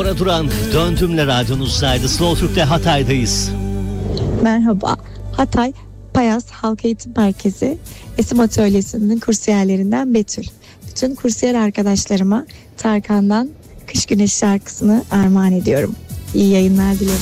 Bora Duran, Döndümle radyonuzdaydı. Slow Türk'te Hatay'dayız. Merhaba. Hatay Payas Halk Eğitim Merkezi Esim Atölyesi'nin kursiyerlerinden Betül. Bütün kursiyer arkadaşlarıma Tarkan'dan Kış Güneşi şarkısını armağan ediyorum. İyi yayınlar dilerim.